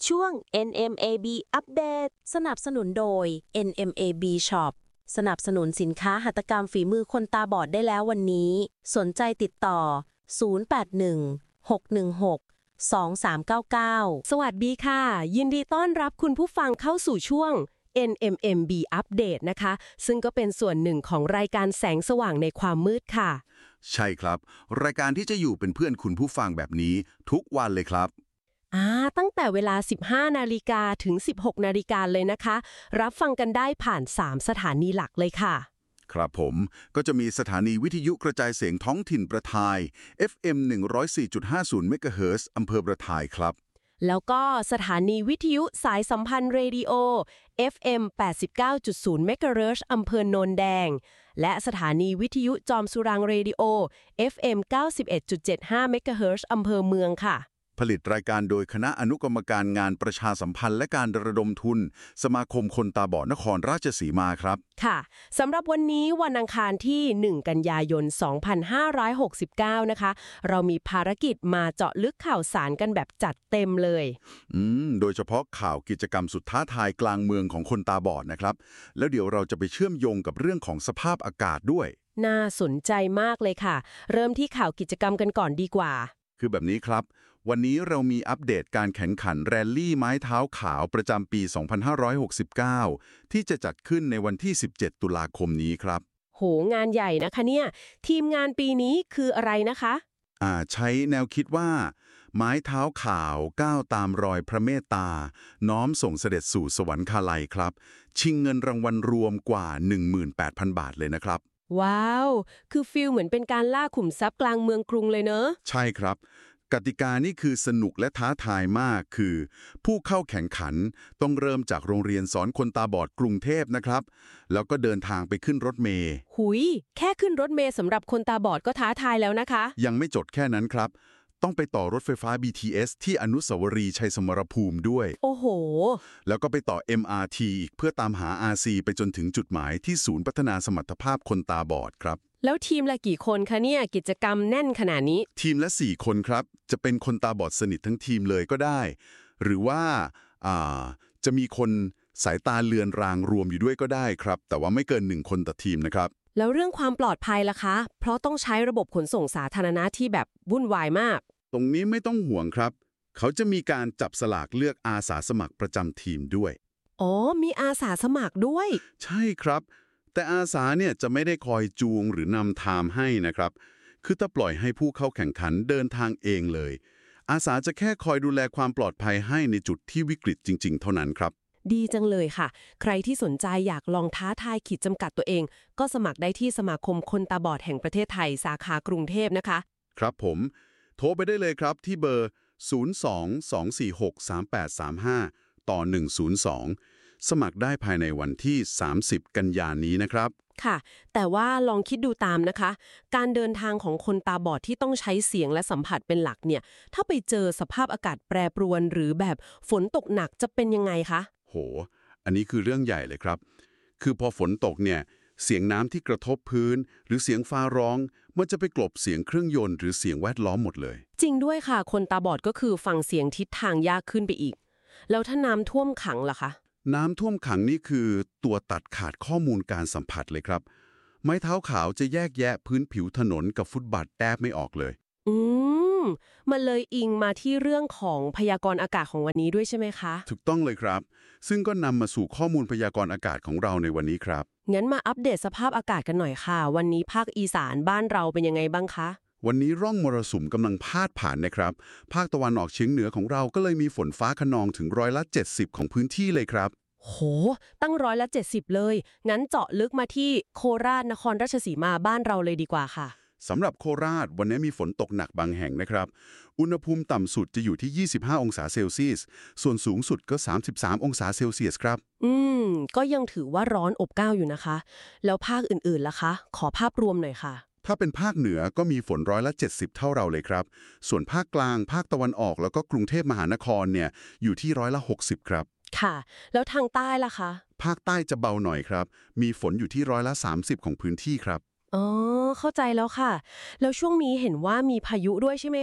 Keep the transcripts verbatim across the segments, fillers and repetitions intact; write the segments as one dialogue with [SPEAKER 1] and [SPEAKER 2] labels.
[SPEAKER 1] ช่วง เอ็น เอ็ม เอ บี อัปเดต
[SPEAKER 2] สนับสนุนโดย เอ็น เอ็ม เอ บี Shop สนับสนุนสินค้าหัตถกรรมฝีมือคนตาบอดได้แล้ววันนี้สนใจติดต่อศูนย์ แปด หนึ่ง หก หนึ่ง หก สอง สาม เก้า เก้า
[SPEAKER 3] สวัสดีค่ะยินดีต้อนรับคุณผู้ฟังเข้าสู่ช่วง เอ็น เอ็ม เอ็ม บี อัปเดตนะคะซึ่งก็เป็นส่วนหนึ่งของรายการแสงสว่างในความมืดค่ะ
[SPEAKER 4] ใช่ครับรายการที่จะอยู่เป็นเพื่อนคุณผู้ฟังแบบนี้ทุกวันเลยครับ
[SPEAKER 3] อ่าตั้งแต่เวลา สิบห้านาฬิกาถึง สิบหกนาฬิกาเลยนะคะรับฟังกันได้ผ่านสามสถานีหลักเลยค่ะ
[SPEAKER 4] ครับผมก็จะมีสถานีวิทยุกระจายเสียงท้องถิ่นประทาย เอฟ เอ็ม หนึ่งร้อยสี่จุดห้าศูนย์ เมกะเฮิรตซ์อำเภอประทายครับ
[SPEAKER 3] แล้วก็สถานีวิทยุสายสัมพันธ์เรดิโอ เอฟ เอ็ม แปดสิบเก้าจุดศูนย์ เมกะเฮิรตซ์อำเภอโนนแดงและสถานีวิทยุจอมสุรางเรดิโอ เอฟ เอ็ม เก้าสิบเอ็ดจุดเจ็ดห้า เมกะเฮิรตซ์อำเภอเมืองค่ะ
[SPEAKER 4] ผลิตรายการโดยคณะอนุกรรมการงานประชาสัมพันธ์และการระดมทุนสมาคมคนตาบอดนครราชสีมาครับ
[SPEAKER 3] ค่ะสำหรับวันนี้วันอังคารที่หนึ่งกันยายนสองพันห้าร้อยหกสิบเก้านะคะเรามีภารกิจมาเจาะลึกข่าวสารกันแบบจัดเต็มเลย
[SPEAKER 4] อืมโดยเฉพาะข่าวกิจกรรมสุดท้าทายกลางเมืองของคนตาบอดนะครับแล้วเดี๋ยวเราจะไปเชื่อมโยงกับเรื่องของสภาพอากาศด้วย
[SPEAKER 3] น่าสนใจมากเลยค่ะเริ่มที่ข่าวกิจกรรมกันก่อนดีกว่า
[SPEAKER 4] คือแบบนี้ครับวันนี้เรามีอัปเดตการแข่งขันแรลลี่ไม้เท้าขาวประจำปี สองพันห้าร้อยหกสิบเก้า ที่จะจัดขึ้นในวันที่ สิบเจ็ด ตุลาคมนี้ครับ
[SPEAKER 3] โหงานใหญ่นะคะเนี่ยทีมงานปีนี้คืออะไรนะคะ
[SPEAKER 4] อ่าใช้แนวคิดว่าไม้เท้าขาวก้าวตามรอยพระเมตตาน้อมส่งเสด็จสู่สวรรคาลัยครับชิงเงินรางวัลรวมกว่า หนึ่งหมื่นแปดพัน บาทเลยนะครับ
[SPEAKER 3] ว้าวคือฟีลเหมือนเป็นการล่าขุมทรัพย์กลางเมืองกรุงเลยเนอะ
[SPEAKER 4] ใช่ครับกติกานี่คือสนุกและท้าทายมากคือผู้เข้าแข่งขันต้องเริ่มจากโรงเรียนสอนคนตาบอดกรุงเทพนะครับแล้วก็เดินทางไปขึ้นรถเมล์
[SPEAKER 3] หุยแค่ขึ้นรถเมล์สำหรับคนตาบอดก็ท้าทายแล้วนะคะ
[SPEAKER 4] ยังไม่จบแค่นั้นครับต้องไปต่อรถไฟฟ้า บี ที เอส ที่อนุสาวรีย์ชัยสมรภูมิด้วย
[SPEAKER 3] โอ้โห
[SPEAKER 4] แล้วก็ไปต่อ เอ็ม อาร์ ที อีกเพื่อตามหา อาร์ ซี ไปจนถึงจุดหมายที่ศูนย์พัฒนาสมรรถภาพคนตาบอดครับ
[SPEAKER 3] แล้วทีมละกี่คนคะเนี่ยกิจกรรมแน่นขนาดนี้
[SPEAKER 4] ทีมละสี่คนครับจะเป็นคนตาบอดสนิททั้งทีมเลยก็ได้หรือว่าอ่าจะมีคนสายตาเลือนรางรวมอยู่ด้วยก็ได้ครับแต่ว่าไม่เกินหนึ่งคนต่อทีมนะครับ
[SPEAKER 3] แล้วเรื่องความปลอดภัยล่ะคะเพราะต้องใช้ระบบขนส่งสาธารณะที่แบบวุ่นวายมาก
[SPEAKER 4] ตรงนี้ไม่ต้องห่วงครับเขาจะมีการจับสลากเลือกอาสาสมัครประจำทีมด้วย
[SPEAKER 3] อ๋อมีอาสาสมัครด้วย
[SPEAKER 4] ใช่ครับแต่อาสาเนี่ยจะไม่ได้คอยจูงหรือนำทางให้นะครับคือถ้าปล่อยให้ผู้เข้าแข่งขันเดินทางเองเลยอาสาจะแค่คอยดูแลความปลอดภัยให้ในจุดที่วิกฤตจริงๆเท่านั้นครับ
[SPEAKER 3] ดีจังเลยค่ะใครที่สนใจอยากลองท้าทายขีดจำกัดตัวเองก็สมัครได้ที่สมาคมคนตาบอดแห่งประเทศไทยสาขากรุงเทพนะคะ
[SPEAKER 4] ครับผมโทรไปได้เลยครับที่เบอร์ ศูนย์ สอง สอง สี่ หก สาม แปด สาม ห้า ต่อ หนึ่ง ศูนย์ สอง สมัครได้ภายในวันที่ สามสิบ กันยายนนี้นะครับ
[SPEAKER 3] ค่ะแต่ว่าลองคิดดูตามนะคะการเดินทางของคนตาบอดที่ต้องใช้เสียงและสัมผัสเป็นหลักเนี่ยถ้าไปเจอสภาพอากาศแปรปรวนหรือแบบฝนตกหนักจะเป็นยังไงคะ
[SPEAKER 4] โหอันนี้คือเรื่องใหญ่เลยครับคือพอฝนตกเนี่ยเสียงน้ำที่กระทบพื้นหรือเสียงฟ้าร้องมันจะไปกลบเสียงเครื่องยนต์หรือเสียงแวดล้อมหมดเลย
[SPEAKER 3] จริงด้วยค่ะคนตาบอดก็คือฟังเสียงทิศทางยากขึ้นไปอีกแล้วถ้าน้ำท่วมขังล่ะคะ
[SPEAKER 4] น้ำท่วมขังนี่คือตัวตัดขาดข้อมูลการสัมผัสเลยครับไม้เท้าขาวจะแยกแยะพื้นผิวถนนกับฟุตบาทแทบไม่ออกเลย
[SPEAKER 3] อืมมันเลยอิงมาที่เรื่องของพยากรณ์อากาศของวันนี้ด้วยใช่ไหมคะ
[SPEAKER 4] ถูกต้องเลยครับซึ่งก็นำมาสู่ข้อมูลพยากรณ์อากาศของเราในวันนี้ครับ
[SPEAKER 3] งั้นมาอัปเดตสภาพอากาศกันหน่อยค่ะวันนี้ภาคอีสานบ้านเราเป็นยังไงบ้างคะ
[SPEAKER 4] วันนี้ร่องมรสุมกำลังพาดผ่านนะครับภาคตะวันออกเฉียงเหนือของเราก็เลยมีฝนฟ้าคะนองถึงร้อยละเจ็ดสิบของพื้นที่เลยครับ
[SPEAKER 3] โหตั้งร้อยละเจ็ดสิบเลยงั้นเจาะลึกมาที่โคราชนครราชสีมาบ้านเราเลยดีกว่าค่ะ
[SPEAKER 4] สำหรับโคราชวันนี้มีฝนตกหนักบางแห่งนะครับอุณหภูมิต่ำสุดจะอยู่ที่ยี่สิบห้าองศาเซลเซียสส่วนสูงสุดก็สามสิบสามองศาเซลเซียสครับ
[SPEAKER 3] อืมก็ยังถือว่าร้อนอบอ้าวอยู่นะคะแล้วภาคอื่นๆล่ะคะขอภาพรวมหน่อยค่ะ
[SPEAKER 4] ถ้าเป็นภาคเหนือก็มีฝนร้อยละเจ็ดสิบเท่าเราเลยครับส่วนภาคกลางภาคตะวันออกแล้วก็กรุงเทพมหานครเนี่ยอยู่ที่ร้อยละหกสิบครับ
[SPEAKER 3] ค่ะแล้วทางใต้ล่ะคะ
[SPEAKER 4] ภาคใต้จะเบาหน่อยครับมีฝนอยู่ที่ร้อยละสามสิบของพื้นที่ครับ
[SPEAKER 3] อ๋อเข้าใจแล้วค่ะแล้วช่วงนี้เห็นว่ามีพายุด้วยใช่ไหมคะ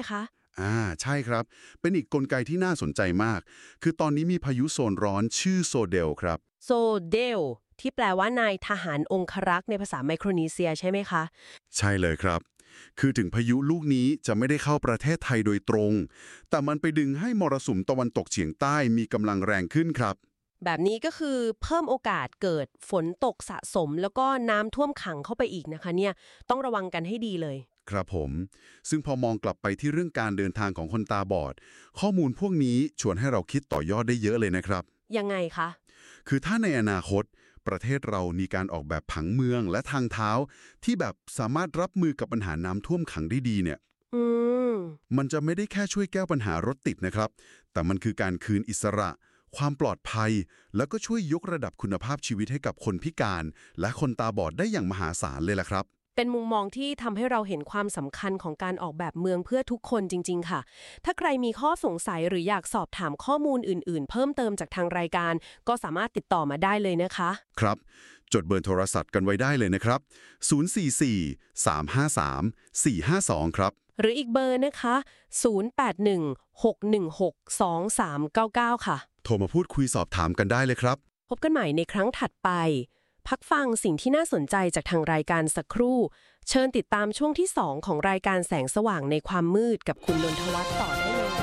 [SPEAKER 4] อ่าใช่ครับเป็นอีกกลไกที่น่าสนใจมากคือตอนนี้มีพายุโซนร้อนชื่อโซเดลครับ
[SPEAKER 3] โซเดลที่แปลว่านายทหารองครักษ์ในภาษาไมโครนีเซียใช่ไหมคะ
[SPEAKER 4] ใช่เลยครับคือถึงพายุลูกนี้จะไม่ได้เข้าประเทศไทยโดยตรงแต่มันไปดึงให้มรสุมตะวันตกเฉียงใต้มีกำลังแรงขึ้นครับ
[SPEAKER 3] แบบนี้ก็คือเพิ่มโอกาสเกิดฝนตกสะสมแล้วก็น้ำท่วมขังเข้าไปอีกนะคะเนี่ยต้องระวังกันให้ดีเลย
[SPEAKER 4] ครับผมซึ่งพอมองกลับไปที่เรื่องการเดินทางของคนตาบอดข้อมูลพวกนี้ชวนให้เราคิดต่อยอดได้เยอะเลยนะครับ
[SPEAKER 3] ยังไงคะ
[SPEAKER 4] คือถ้าในอนาคตประเทศเรามีการออกแบบผังเมืองและทางเท้าที่แบบสามารถรับมือกับปัญหาน้ำท่วมขังได้ดีเนี่ย
[SPEAKER 3] อืม
[SPEAKER 4] มันจะไม่ได้แค่ช่วยแก้ปัญหารถติดนะครับแต่มันคือการคืนอิสระความปลอดภัยแล้วก็ช่วยยกระดับคุณภาพชีวิตให้กับคนพิการและคนตาบอดได้อย่างมหาศาลเลยล่ะครับ
[SPEAKER 3] เป็นมุมมองที่ทำให้เราเห็นความสำคัญของการออกแบบเมืองเพื่อทุกคนจริงๆค่ะถ้าใครมีข้อสงสัยหรืออยากสอบถามข้อมูลอื่นๆเพิ่มเติมจากทางรายการก็สามารถติดต่อมาได้เลยนะคะ
[SPEAKER 4] ครับจดเบอร์โทรศัพท์กันไว้ได้เลยนะครับศูนย์ สี่ สี่ สาม ห้า สาม สี่ ห้า สองครับ
[SPEAKER 3] หรืออีกเบอร์นะคะศูนย์ แปด หนึ่ง หก หนึ่ง หก สอง สาม เก้า เก้าค่ะ
[SPEAKER 4] โทรมาพูดคุยสอบถามกันได้เลยครับ
[SPEAKER 3] พบกันใหม่ในครั้งถัดไปพักฟังสิ่งที่น่าสนใจจากทางรายการสักครู่เชิญติดตามช่วงที่สองของรายการแสงสว่างในความมืดกับคุณนนทวัฒน์ต่อได้เลย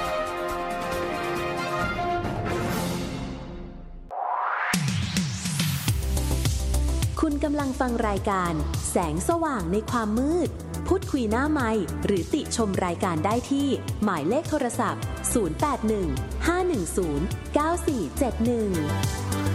[SPEAKER 2] คุณกำลังฟังรายการแสงสว่างในความมืดพูดคุยหน้าไมค์หรือติชมรายการได้ที่หมายเลขโทรศัพท์ศูนย์ แปด หนึ่ง ห้า หนึ่ง ศูนย์ เก้า สี่ เจ็ด หนึ่ง